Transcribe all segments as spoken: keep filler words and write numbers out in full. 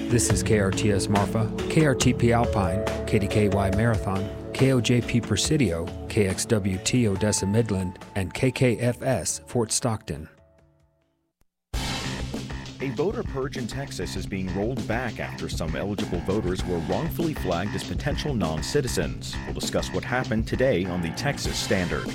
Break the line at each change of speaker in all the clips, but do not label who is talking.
This is K R T S Marfa, K R T P Alpine, K D K Y Marathon, K O J P Presidio, K X W T Odessa Midland, and K K F S Fort Stockton.
A voter purge in Texas is being rolled back after some eligible voters were wrongfully flagged as potential non-citizens. We'll discuss what happened today on the Texas Standard.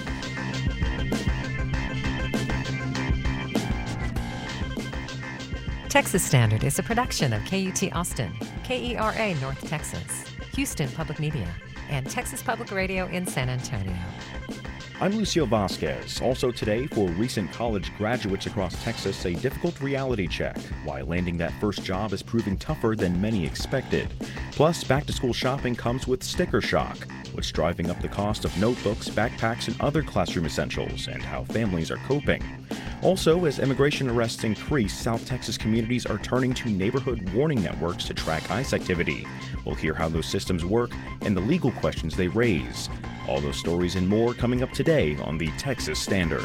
Texas Standard is a production of K U T Austin, K E R A North Texas, Houston Public Media, and Texas Public Radio in San Antonio.
I'm Lucio Vasquez. Also today, for recent college graduates across Texas, a difficult reality check. Why landing that first job is proving tougher than many expected. Plus, back-to-school shopping comes with sticker shock. What's driving up the cost of notebooks, backpacks, and other classroom essentials, and how families are coping. Also, as immigration arrests increase, South Texas communities are turning to neighborhood warning networks to track ICE activity. We'll hear how those systems work and the legal questions they raise. All those stories and more coming up today on the Texas Standard.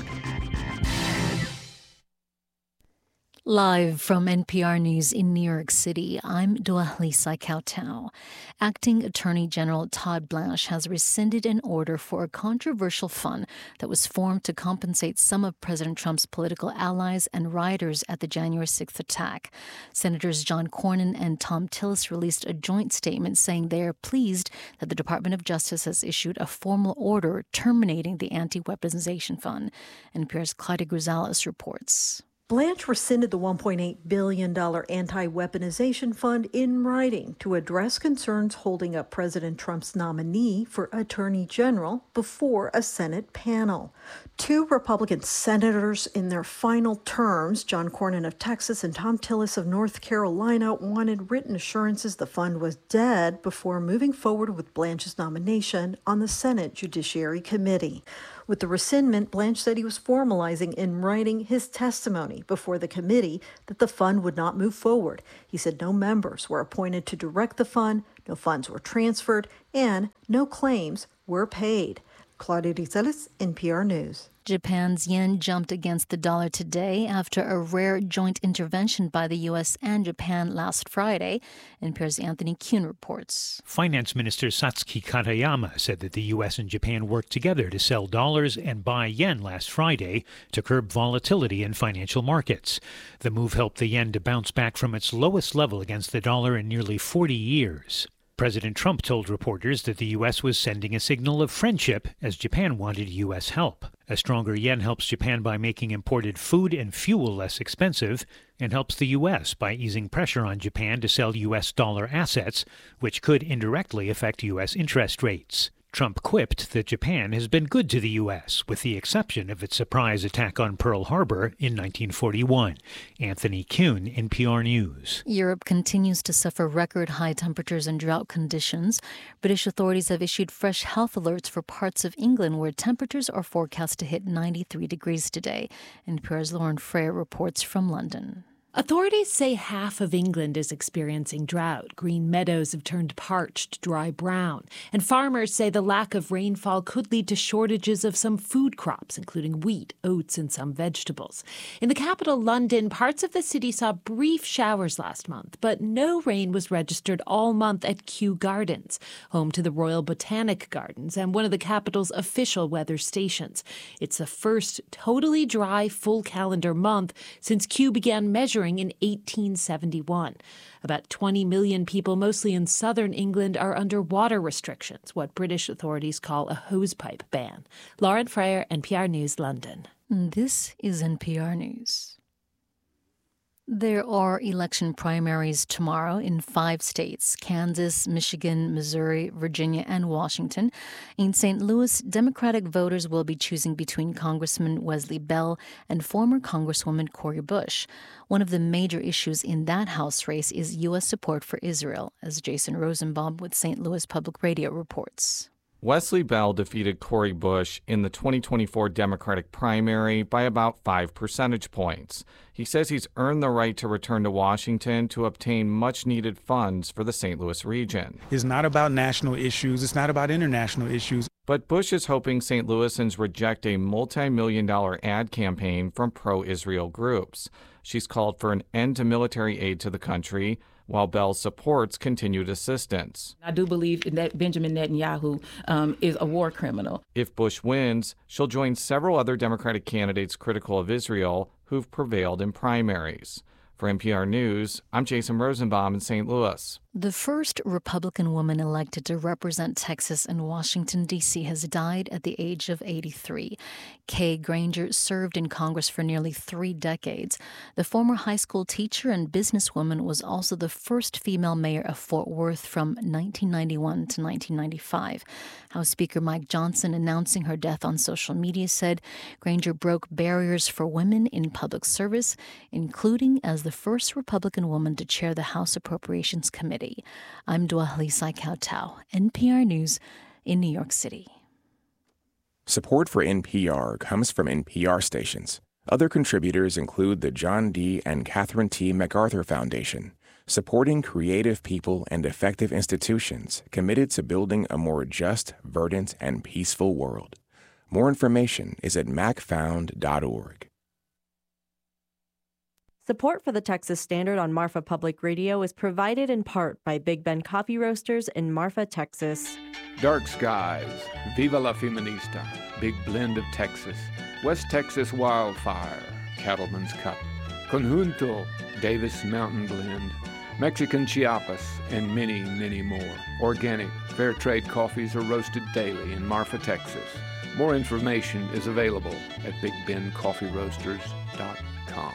Live from N P R News in New York City, I'm Dua-Lisa Kautau. Acting Attorney General Todd Blanche has rescinded an order for a controversial fund that was formed to compensate some of President Trump's political allies and rioters at the January sixth attack. Senators John Cornyn and Thom Tillis released a joint statement saying they are pleased that the Department of Justice has issued a formal order terminating the anti-weaponization fund. N P R's Claudia Grisales reports.
Blanche rescinded the one point eight billion dollars anti-weaponization fund in writing to address concerns holding up President Trump's nominee for Attorney General before a Senate panel. Two Republican senators in their final terms, John Cornyn of Texas and Thom Tillis of North Carolina, wanted written assurances the fund was dead before moving forward with Blanche's nomination on the Senate Judiciary Committee. With the rescindment, Blanche said he was formalizing in writing his testimony before the committee that the fund would not move forward. He said no members were appointed to direct the fund, no funds were transferred, and no claims were paid. Claudia Grisales, N P R News.
Japan's yen jumped against the dollar today after a rare joint intervention by the U S and Japan last Friday. N P R's Anthony Kuhn reports.
Finance Minister Satsuki Katayama said that the U S and Japan worked together to sell dollars and buy yen last Friday to curb volatility in financial markets. The move helped the yen to bounce back from its lowest level against the dollar in nearly forty years. President Trump told reporters that the U S was sending a signal of friendship as Japan wanted U S help. A stronger yen helps Japan by making imported food and fuel less expensive and helps the U S by easing pressure on Japan to sell U S dollar assets, which could indirectly affect U S interest rates. Trump quipped that Japan has been good to the U S, with the exception of its surprise attack on Pearl Harbor in nineteen forty-one. Anthony Kuhn, N P R News.
Europe continues to suffer record high temperatures and drought conditions. British authorities have issued fresh health alerts for parts of England where temperatures are forecast to hit ninety-three degrees today. N P R's Lauren Freyer reports from London.
Authorities say half of England is experiencing drought. Green meadows have turned parched, dry brown. And farmers say the lack of rainfall could lead to shortages of some food crops, including wheat, oats, and some vegetables. In the capital, London, parts of the city saw brief showers last month, but no rain was registered all month at Kew Gardens, home to the Royal Botanic Gardens and one of the capital's official weather stations. It's the first totally dry full calendar month since Kew began measuring in eighteen seventy-one. About twenty million people, mostly in southern England, are under water restrictions, what British authorities call a hosepipe ban. Lauren Freyer, N P R News, London.
This is N P R News. There are election primaries tomorrow in five states: Kansas, Michigan, Missouri, Virginia, and Washington. In Saint Louis, Democratic voters will be choosing between Congressman Wesley Bell and former Congresswoman Cori Bush. One of the major issues in that House race is U S support for Israel, as Jason Rosenbaum with Saint Louis Public Radio reports.
Wesley Bell defeated Cori Bush in the twenty twenty-four Democratic primary by about five percentage points. He says he's earned the right to return to Washington to obtain much-needed funds for the Saint Louis region.
It's not about national issues. It's not about international issues.
But Bush is hoping Saint Louisans reject a multi-million dollar ad campaign from pro-Israel groups. She's called for an end to military aid to the country, while Bell supports continued assistance.
I do believe that Benjamin Netanyahu um, is a war criminal.
If Bush wins, she'll join several other Democratic candidates critical of Israel who've prevailed in primaries. For N P R News, I'm Jason Rosenbaum in Saint Louis.
The first Republican woman elected to represent Texas in Washington, D C has died at the age of eighty-three. Kay Granger served in Congress for nearly three decades. The former high school teacher and businesswoman was also the first female mayor of Fort Worth from nineteen ninety-one to nineteen ninety-five. House Speaker Mike Johnson, announcing her death on social media, said Granger broke barriers for women in public service, including as the first Republican woman to chair the House Appropriations Committee. I'm Dwahli Saikau-Tao, N P R News in New York City.
Support for N P R comes from N P R stations. Other contributors include the John D. and Catherine T. MacArthur Foundation, supporting creative people and effective institutions committed to building a more just, verdant, and peaceful world. More information is at mac found dot org.
Support for the Texas Standard on Marfa Public Radio is provided in part by Big Ben Coffee Roasters in Marfa, Texas.
Dark Skies, Viva la Feminista, Big Blend of Texas, West Texas Wildfire, Cattleman's Cup, Conjunto, Davis Mountain Blend, Mexican Chiapas, and many, many more. Organic, fair trade coffees are roasted daily in Marfa, Texas. More information is available at big ben coffee roasters dot com.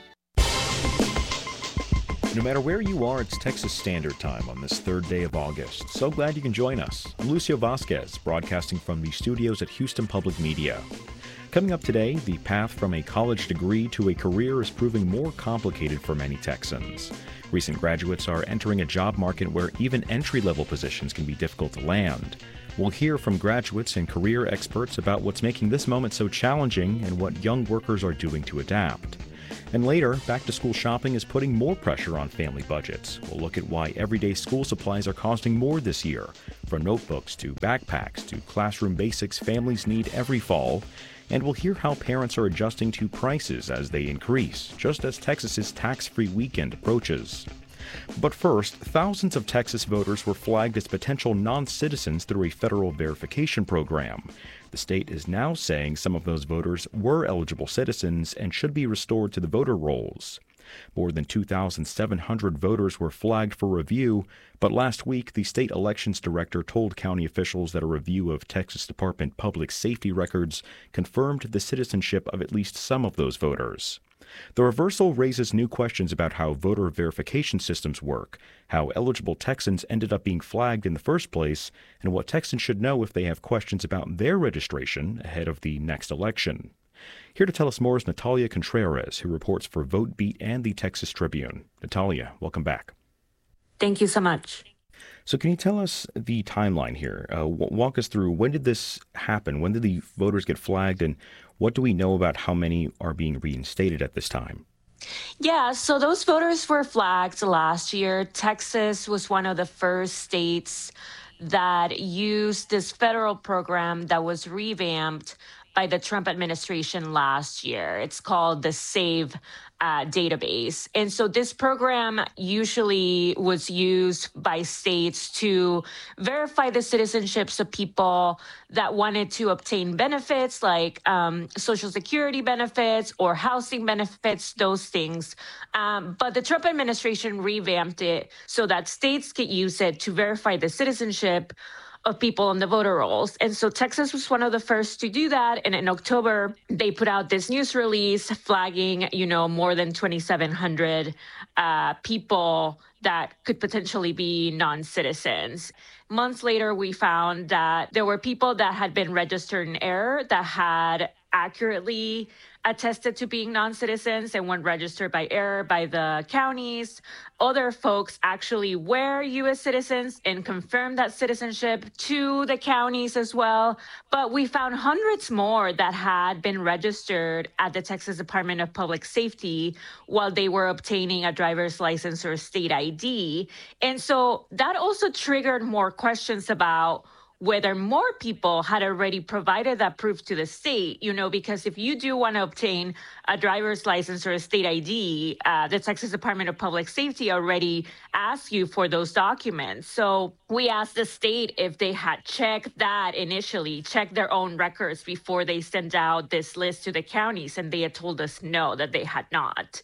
No matter where you are, it's Texas Standard Time on this third day of August. So glad you can join us. I'm Lucio Vasquez, broadcasting from the studios at Houston Public Media. Coming up today, the path from a college degree to a career is proving more complicated for many Texans. Recent graduates are entering a job market where even entry-level positions can be difficult to land. We'll hear from graduates and career experts about what's making this moment so challenging and what young workers are doing to adapt. And later, back-to-school shopping is putting more pressure on family budgets. We'll look at why everyday school supplies are costing more this year. From notebooks to backpacks to classroom basics families need every fall. And we'll hear how parents are adjusting to prices as they increase, just as Texas's tax-free weekend approaches. But first, thousands of Texas voters were flagged as potential non-citizens through a federal verification program. The state is now saying some of those voters were eligible citizens and should be restored to the voter rolls. More than two thousand seven hundred voters were flagged for review, but last week the state elections director told county officials that a review of Texas Department Public Safety records confirmed the citizenship of at least some of those voters. The reversal raises new questions about how voter verification systems work, how eligible Texans ended up being flagged in the first place, and what Texans should know if they have questions about their registration ahead of the next election. Here to tell us more is Natalia Contreras, who reports for VoteBeat and the Texas Tribune. Natalia, welcome back.
Thank you so much.
So can you tell us the timeline here? Uh, walk us through, when did this happen? When did the voters get flagged, and what do we know about how many are being reinstated at this time?
Yeah, so those voters were flagged last year. Texas was one of the first states that used this federal program that was revamped by the Trump administration last year. It's called the SAVE uh, database. And so this program usually was used by states to verify the citizenships of people that wanted to obtain benefits like um, Social Security benefits or housing benefits, those things. Um, but the Trump administration revamped it so that states could use it to verify the citizenship of people on the voter rolls. And so Texas was one of the first to do that. And in October, they put out this news release flagging, you know, more than twenty-seven hundred uh, people that could potentially be non-citizens. Months later, we found that there were people that had been registered in error that had accurately attested to being non-citizens and weren't registered by error by the counties. Other folks actually were U S citizens and confirmed that citizenship to the counties as well. But we found hundreds more that had been registered at the Texas Department of Public Safety while they were obtaining a driver's license or state I D. And so that also triggered more questions about whether more people had already provided that proof to the state, you know, because if you do want to obtain a driver's license or a state I D, uh, the Texas Department of Public Safety already asks you for those documents. So we asked the state if they had checked that initially, checked their own records before they sent out this list to the counties, and they had told us no, that they had not.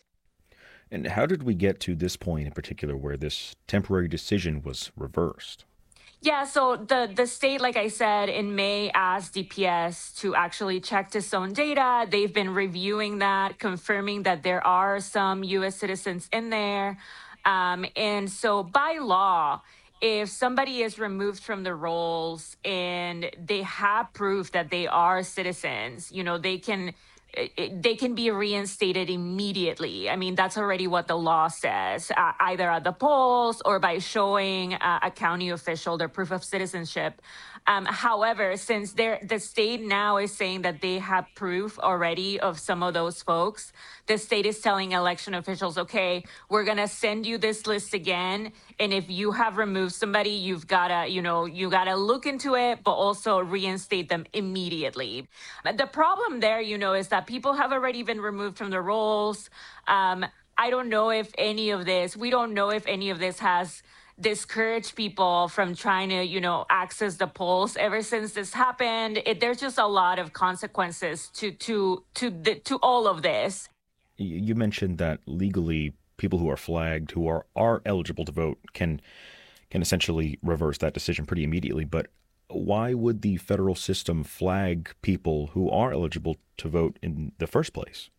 And how did we get to this point in particular where this temporary decision was reversed?
Yeah, so the, the state, like I said, in May asked D P S to actually check its own data. They've been reviewing that, confirming that there are some U S citizens in there. Um, and so by law, if somebody is removed from the rolls and they have proof that they are citizens, you know, they can they can be reinstated immediately. I mean, that's already what the law says, uh, either at the polls or by showing uh, a county official their proof of citizenship. Um, however, since the state now is saying that they have proof already of some of those folks, the state is telling election officials, okay, we're going to send you this list again. And if you have removed somebody, you've got to, you know, you got to look into it, but also reinstate them immediately. The problem there, you know, is that people have already been removed from the rolls. Um, I don't know if any of this, we don't know if any of this has discourage people from trying to, you know, access the polls. Ever since this happened, it, there's just a lot of consequences to to to the, to all of this.
You mentioned that legally, people who are flagged, who are, are eligible to vote, can can essentially reverse that decision pretty immediately. But why would the federal system flag people who are eligible to vote in the first place?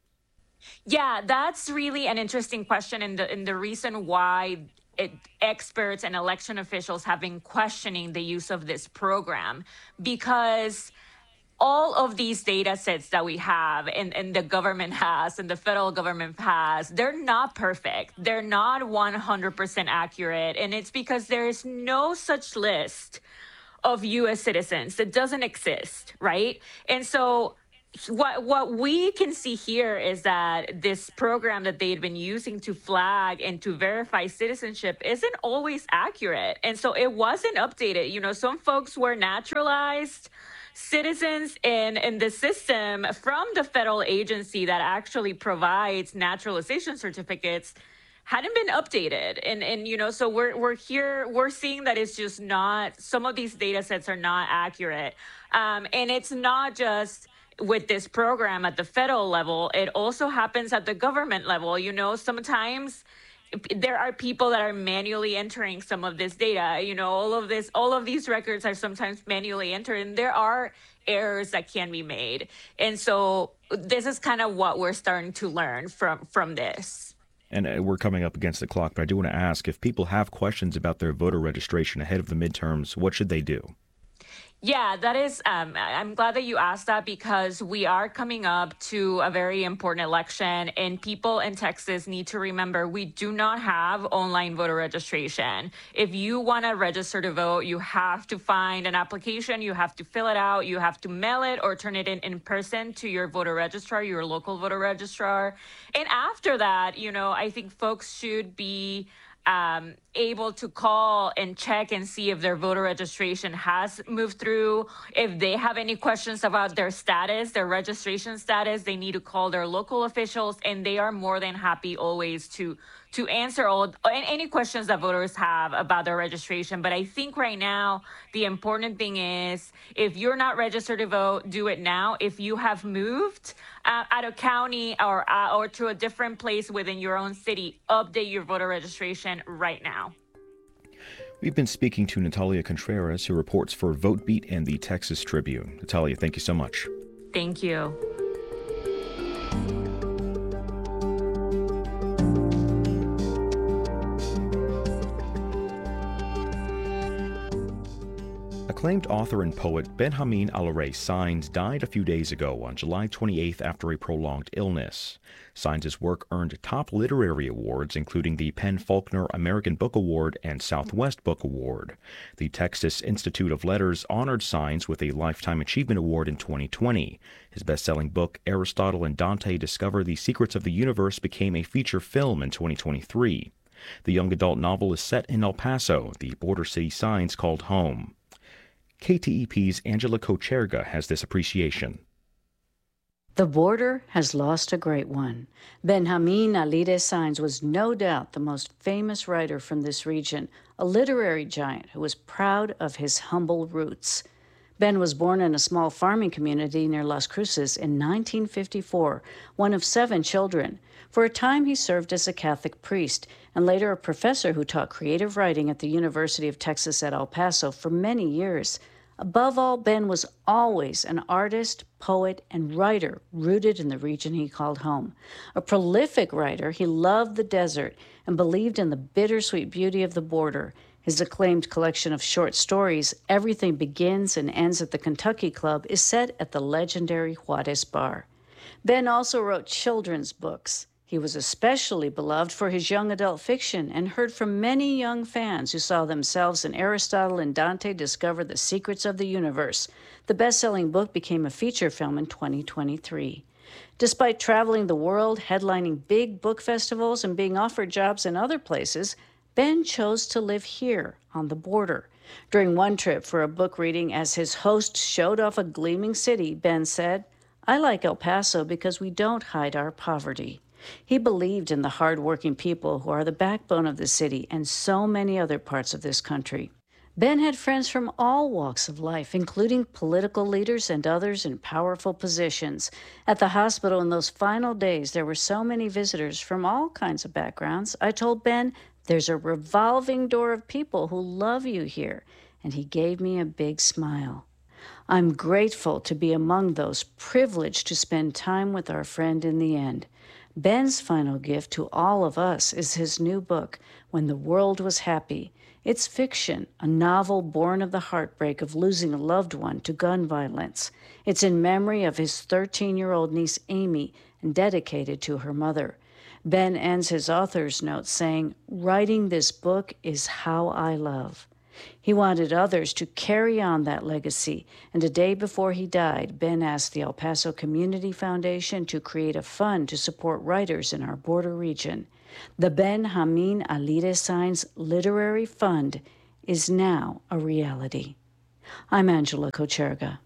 Yeah, that's really an interesting question, and the and the reason why It, experts and election officials have been questioning the use of this program, because all of these data sets that we have and, and the government has and the federal government has, they're not perfect. They're not one hundred percent accurate. And it's because there is no such list of U S citizens. That doesn't exist, right? And so What what we can see here is that this program that they had been using to flag and to verify citizenship isn't always accurate. And so it wasn't updated. You know, some folks were naturalized citizens in, in the system from the federal agency that actually provides naturalization certificates hadn't been updated. And, and you know, so we're we're here, we're seeing that it's just not, some of these data sets are not accurate. Um, and it's not just with this program at the federal level, it also happens at the government level. You know, sometimes there are people that are manually entering some of this data. You know, all of this, all of these records are sometimes manually entered, and there are errors that can be made. And so this is kind of what we're starting to learn from, from this.
And we're coming up against the clock, but I do want to ask, if people have questions about their voter registration ahead of the midterms, what should they do?
Yeah, that is, um, I'm glad that you asked that, because we are coming up to a very important election, and people in Texas need to remember we do not have online voter registration. If you want to register to vote, you have to find an application, you have to fill it out, you have to mail it or turn it in in person to your voter registrar, your local voter registrar. And after that, you know, I think folks should be Um, able to call and check and see if their voter registration has moved through. If they have any questions about their status, their registration status, they need to call their local officials, and they are more than happy always to to answer all any questions that voters have about their registration. But I think right now, the important thing is, if you're not registered to vote, do it now. If you have moved uh, out of county or, uh, or to a different place within your own city, update your voter registration right now.
We've been speaking to Natalia Contreras, who reports for VoteBeat and the Texas Tribune. Natalia, thank you so much.
Thank you.
Acclaimed author and poet Benjamin Alare Sainz died a few days ago on July twenty-eighth after a prolonged illness. Sainz's work earned top literary awards, including the PEN/Faulkner American Book Award and Southwest Book Award. The Texas Institute of Letters honored Sainz with a Lifetime Achievement Award in twenty twenty. His best-selling book, Aristotle and Dante Discover the Secrets of the Universe, became a feature film in twenty twenty-three. The young adult novel is set in El Paso, the border city Sainz called home. K T E P's Angela Kocherga has this appreciation.
The border has lost a great one. Benjamin Alire Sainz was no doubt the most famous writer from this region, a literary giant who was proud of his humble roots. Ben was born in a small farming community near Las Cruces in nineteen fifty-four, one of seven children. For a time, he served as a Catholic priest and later a professor who taught creative writing at the University of Texas at El Paso for many years. Above all, Ben was always an artist, poet, and writer rooted in the region he called home. A prolific writer, he loved the desert and believed in the bittersweet beauty of the border. His acclaimed collection of short stories, Everything Begins and Ends at the Kentucky Club, is set at the legendary Juarez Bar. Ben also wrote children's books. He was especially beloved for his young adult fiction and heard from many young fans who saw themselves in Aristotle and Dante discover the secrets of the universe. The best-selling book became a feature film in twenty twenty-three. Despite traveling the world, headlining big book festivals, and being offered jobs in other places, Ben chose to live here on the border. During one trip for a book reading, as his host showed off a gleaming city, Ben said, "I like El Paso because we don't hide our poverty." He believed in the hard-working people who are the backbone of the city and so many other parts of this country. Ben had friends from all walks of life, including political leaders and others in powerful positions. At the hospital in those final days, there were so many visitors from all kinds of backgrounds. I told Ben, "There's a revolving door of people who love you here," and he gave me a big smile. I'm grateful to be among those privileged to spend time with our friend in the end. Ben's final gift to all of us is his new book, When the World Was Happy. It's fiction, a novel born of the heartbreak of losing a loved one to gun violence. It's in memory of his thirteen-year-old niece, Amy, and dedicated to her mother. Ben ends his author's note saying, "Writing this book is how I love." He wanted others to carry on that legacy, and a day before he died, Ben asked the El Paso Community Foundation to create a fund to support writers in our border region. The Benjamin Alire Sainz Literary Fund is now a reality. I'm Angela Kocherga.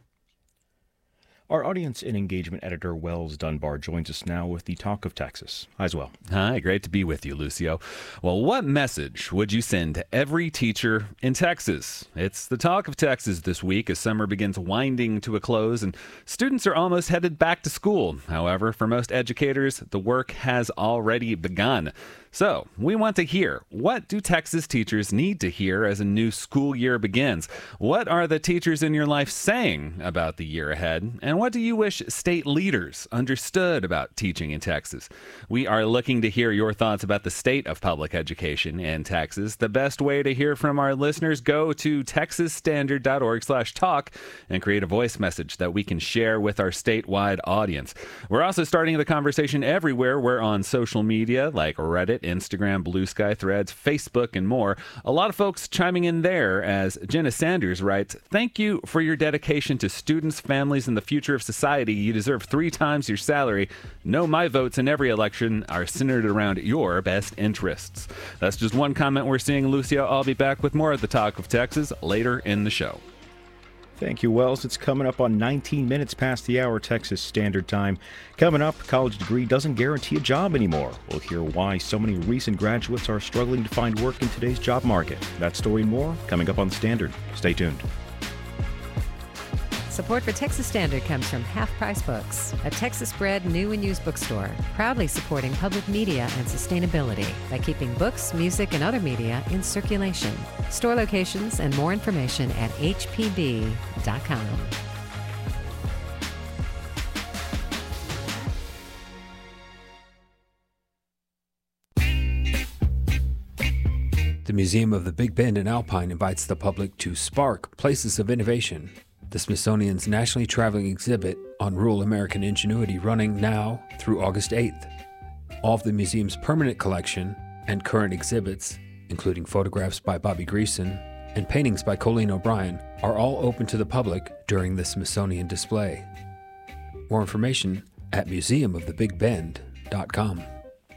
Our audience and engagement editor, Wells Dunbar, joins us now with the Talk of Texas. Hi, as well.
Hi, great to be with you, Lucio. Well, what message would you send to every teacher in Texas? It's the Talk of Texas this week as summer begins winding to a close and students are almost headed back to school. However, for most educators, the work has already begun. So, we want to hear, what do Texas teachers need to hear as a new school year begins? What are the teachers in your life saying about the year ahead? And what do you wish state leaders understood about teaching in Texas? We are looking to hear your thoughts about the state of public education in Texas. The best way to hear from our listeners, go to texas standard dot org slash talk and create a voice message that we can share with our statewide audience. We're also starting the conversation everywhere. We're on social media like Reddit, Instagram, Blue Sky, Threads, Facebook, and more. A lot of folks chiming in there as Jenna Sanders writes, "Thank you for your dedication to students, families, and the future of society. You deserve three times your salary. Know my votes in every election are centered around your best interests." That's just one comment we're seeing, Lucio. I'll be back with more of the Talk of Texas later in the show.
Thank you, Wells. It's coming up on nineteen minutes past the hour, Texas Standard Time. Coming up, college degree doesn't guarantee a job anymore. We'll hear why so many recent graduates are struggling to find work in today's job market. That story and more coming up on the Standard. Stay tuned.
Support for Texas Standard comes from Half Price Books, a Texas-bred new and used bookstore, proudly supporting public media and sustainability by keeping books, music, and other media in circulation. Store locations and more information at h p b dot com.
The Museum of the Big Bend in Alpine invites the public to Spark Places of Innovation, the Smithsonian's nationally traveling exhibit on rural American ingenuity, running now through August eighth. All of the museum's permanent collection and current exhibits, including photographs by Bobby Greason and paintings by Colleen O'Brien, are all open to the public during the Smithsonian display. More information at museum of the big bend dot com.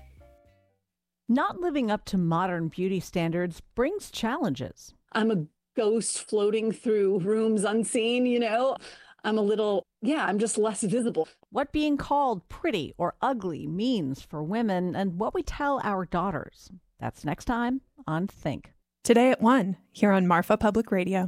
Not living up to modern beauty standards brings challenges.
I'm a
ghost floating through rooms unseen, you know? I'm a little, yeah, I'm just less visible.
What being called pretty or ugly means for women and what we tell our daughters. That's next time on Think.
Today at one, here on Marfa Public Radio.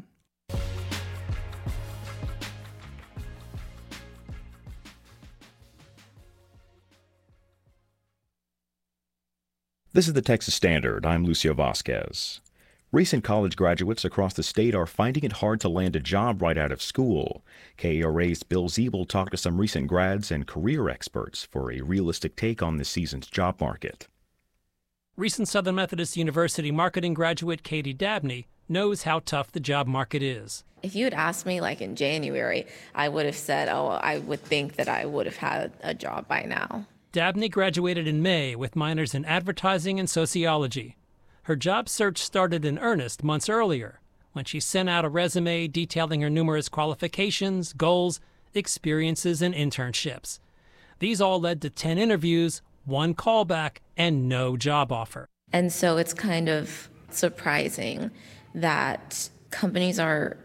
This is the Texas Standard. I'm Lucio Vasquez. Recent college graduates across the state are finding it hard to land a job right out of school. K A R A's Bill Ziebel talked to some recent grads and career experts for a realistic take on this season's job market.
Recent Southern Methodist University marketing graduate Katie Dabney knows how tough the job market is.
If you had asked me like in January, I would have said, oh, I would think that I would have had a job by now.
Dabney graduated in May with minors in advertising and sociology. Her job search started in earnest months earlier when she sent out a resume detailing her numerous qualifications, goals, experiences, and internships. These all led to ten interviews, one callback, and no job offer.
And so it's kind of surprising that companies are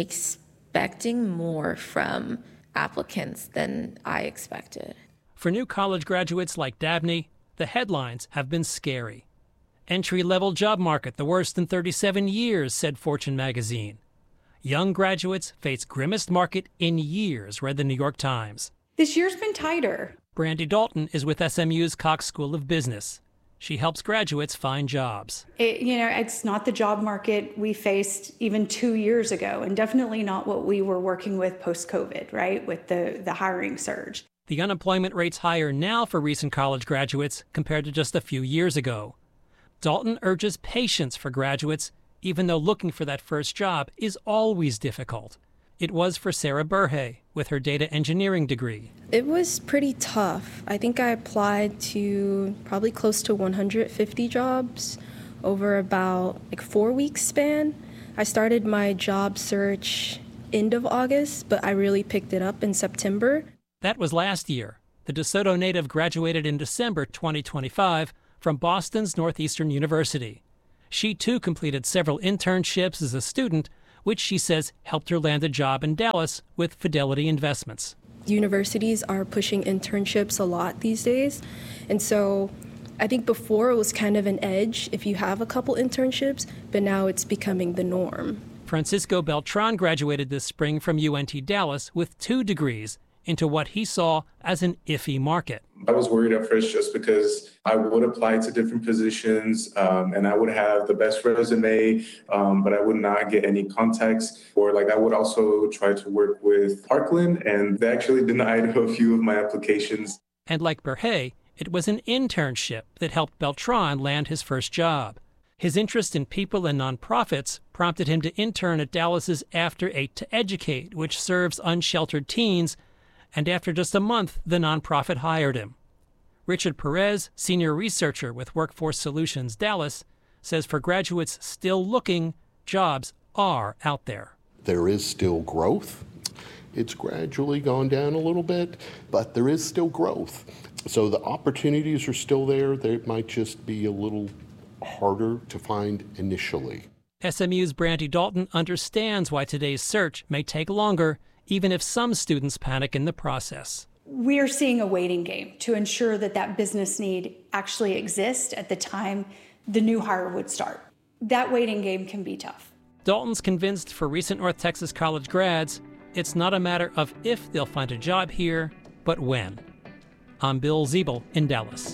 expecting more from applicants than I expected.
For new college graduates like Dabney, the headlines have been scary. Entry-level job market, the worst in thirty-seven years, said Fortune magazine. Young graduates face grimmest market in years, read the New York Times.
This year's been tighter.
Brandy Dalton is with S M U's Cox School of Business. She helps graduates find jobs.
It, you know, it's not the job market we faced even two years ago, and definitely not what we were working with post-COVID, right, with the, the hiring surge.
The unemployment rate's higher now for recent college graduates compared to just a few years ago. Dalton urges patience for graduates, even though looking for that first job is always difficult. It was for Sarah Burhay with her data engineering degree.
It was pretty tough. I think I applied to probably close to one hundred fifty jobs over about like four weeks span. I started my job search end of August, but I really picked it up in September.
That was last year. The DeSoto native graduated in December twenty twenty-five from Boston's Northeastern University. She too completed several internships as a student, which she says helped her land a job in Dallas with Fidelity Investments.
Universities are pushing internships a lot these days, and so I think before it was kind of an edge if you have a couple internships, but now it's becoming the norm.
Francisco Beltran graduated this spring from U N T Dallas with two degrees into what he saw as an iffy market.
I was worried at first just because I would apply to different positions um, and I would have the best resume, um, but I would not get any contacts. Or like I would also try to work with Parkland, and they actually denied a few of my applications.
And like Burhay, it was an internship that helped Beltran land his first job. His interest in people and nonprofits prompted him to intern at Dallas's After Eight to Educate, which serves unsheltered teens, and after just a month, the nonprofit hired him. Richard Perez, senior researcher with Workforce Solutions Dallas, says for graduates still looking, jobs are out there.
There is still growth. It's gradually gone down a little bit, but there is still growth. So the opportunities are still there. They might just be a little harder to find initially.
S M U's Brandy Dalton understands why today's search may take longer, even if some students panic in the process.
We're seeing a waiting game to ensure that that business need actually exists at the time the new hire would start. That waiting game can be tough.
Dalton's convinced for recent North Texas college grads, it's not a matter of if they'll find a job here, but when. I'm Bill Ziebel in Dallas.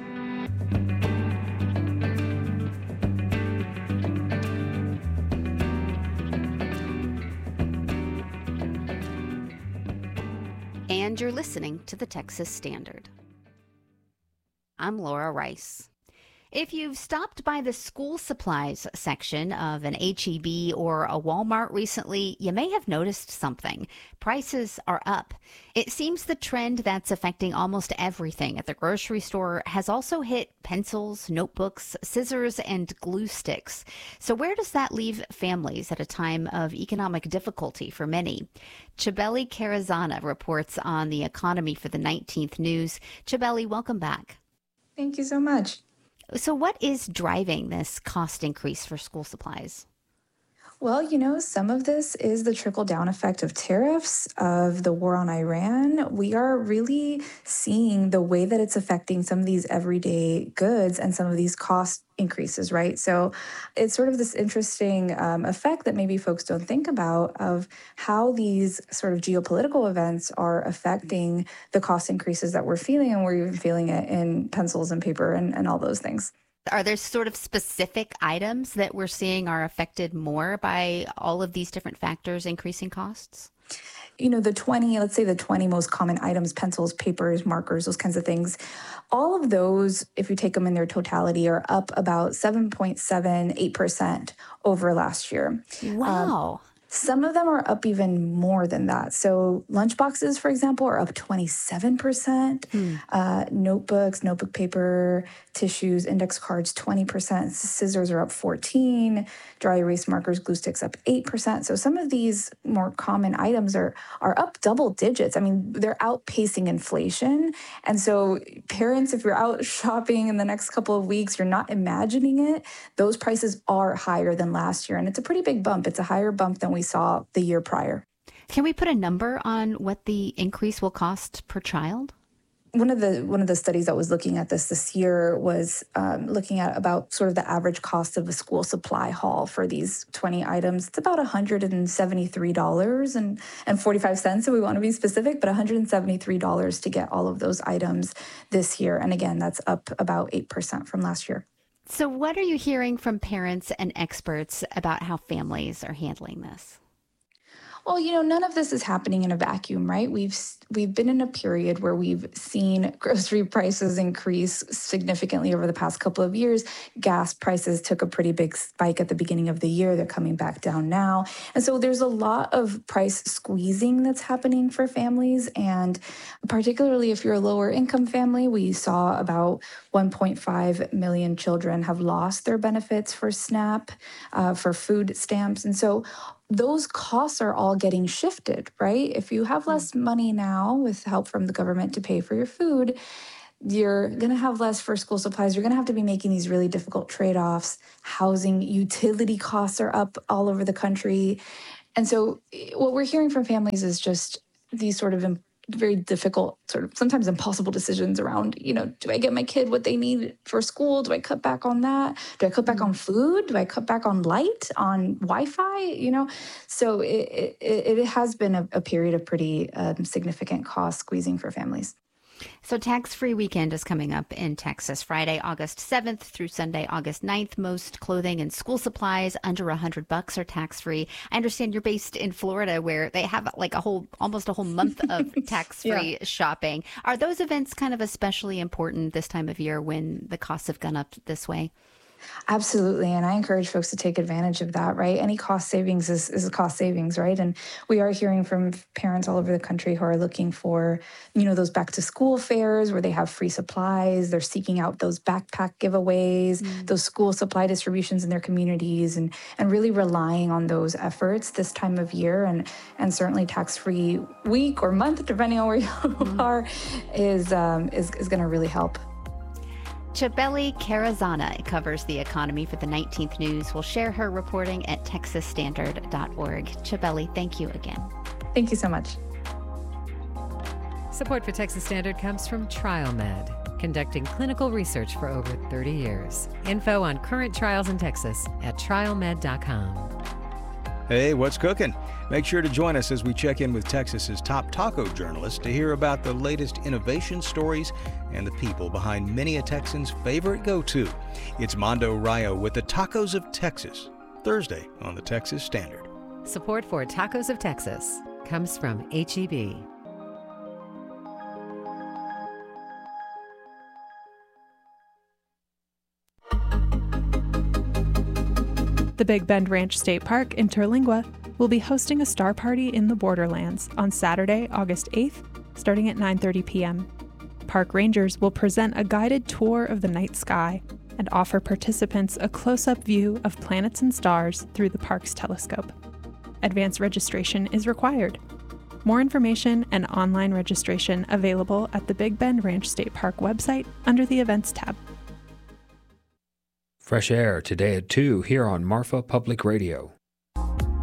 And you're listening to the Texas Standard. I'm Laura Rice. If you've stopped by the school supplies section of an H E B or a Walmart recently, you may have noticed something. Prices are up. It seems the trend that's affecting almost everything at the grocery store has also hit pencils, notebooks, scissors, and glue sticks. So where does that leave families at a time of economic difficulty for many? Chabeli Carazana reports on the economy for the nineteenth News. Chabeli, welcome back.
Thank you so much.
So what is driving this cost increase for school supplies?
Well, you know, some of this is the trickle-down effect of tariffs, of the war on Iran. We are really seeing the way that it's affecting some of these everyday goods and some of these cost increases, right? So it's sort of this interesting um, effect that maybe folks don't think about of how these sort of geopolitical events are affecting the cost increases that we're feeling, and we're even feeling it in pencils and paper and, and all those things.
Are there sort of specific items that we're seeing are affected more by all of these different factors increasing costs?
You know, the twenty, let's say the twenty most common items, pencils, papers, markers, those kinds of things, all of those, if you take them in their totality, are up about seven point seven eight percent over last year.
Wow.
Um, Some of them are up even more than that. So lunchboxes, for example, are up twenty-seven percent. Hmm. Uh, notebooks, notebook paper, tissues, index cards, twenty percent. Scissors are up fourteen. Dry erase markers, glue sticks up eight percent. So some of these more common items are, are up double digits. I mean, they're outpacing inflation. And so parents, if you're out shopping in the next couple of weeks, you're not imagining it, those prices are higher than last year. And it's a pretty big bump. It's a higher bump than we saw the year prior.
Can we put a number on what the increase will cost per child?
One of the one of the studies that was looking at this this year was um, looking at about sort of the average cost of a school supply haul for these twenty items. It's about one hundred seventy-three dollars and forty-five cents, so we want to be specific, but one hundred seventy-three dollars to get all of those items this year. And again, that's up about eight percent from last year.
So what are you hearing from parents and experts about how families are handling this?
Well, you know, none of this is happening in a vacuum, right? We've we've been in a period where we've seen grocery prices increase significantly over the past couple of years. Gas prices took a pretty big spike at the beginning of the year. They're coming back down now. And so there's a lot of price squeezing that's happening for families. And particularly if you're a lower income family, we saw about one point five million children have lost their benefits for SNAP, uh, for food stamps. And so those costs are all getting shifted, right? If you have less money now with help from the government to pay for your food, you're going to have less for school supplies. You're going to have to be making these really difficult trade-offs. Housing, utility costs are up all over the country. And so what we're hearing from families is just these sort of very difficult, sort of sometimes impossible decisions around, you know, do I get my kid what they need for school? Do I cut back on that? Do I cut back on food? Do I cut back on light, on Wi-Fi? You know, so it it, it has been a, a period of pretty um, significant cost squeezing for families.
So tax-free weekend is coming up in Texas, Friday, August seventh through Sunday, August ninth. Most clothing and school supplies under a hundred bucks are tax-free. I understand you're based in Florida where they have like a whole, almost a whole month of tax-free yeah. shopping. Are those events kind of especially important this time of year when the costs have gone up this way?
Absolutely. And I encourage folks to take advantage of that, right? Any cost savings is, is a cost savings, right? And we are hearing from parents all over the country who are looking for, you know, those back to school fairs where they have free supplies. They're seeking out those backpack giveaways, mm. those school supply distributions in their communities, and, and really relying on those efforts this time of year. And, and certainly tax-free week or month, depending on where you mm. are, is, um, is, is going to really help.
Chabeli Carazana covers the economy for the nineteenth News. We'll share her reporting at texas standard dot org. Chabeli, thank you again.
Thank you so much.
Support for Texas Standard comes from TrialMed, conducting clinical research for over thirty years. Info on current trials in Texas at trial med dot com.
Hey, what's cooking? Make sure to join us as we check in with Texas's top taco journalists to hear about the latest innovation stories and the people behind many a Texan's favorite go-to. It's Mondo Rayo with the Tacos of Texas, Thursday on the Texas Standard.
Support for Tacos of Texas comes from H E B.
The Big Bend Ranch State Park in Terlingua will be hosting a star party in the Borderlands on Saturday, August eighth, starting at nine thirty p.m. Park rangers will present a guided tour of the night sky and offer participants a close-up view of planets and stars through the park's telescope. Advance registration is required. More information and online registration available at the Big Bend Ranch State Park website under the Events tab.
Fresh Air today at two here on Marfa Public Radio.